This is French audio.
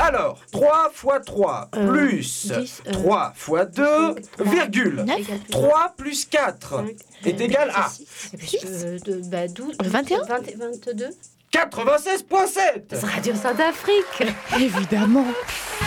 Alors, 3 fois 3 plus 10, 3 fois 2, virgule. 9, 3 plus 4 est égal à 12, 21, 22. 96,7. Radio Centrafrique. évidemment.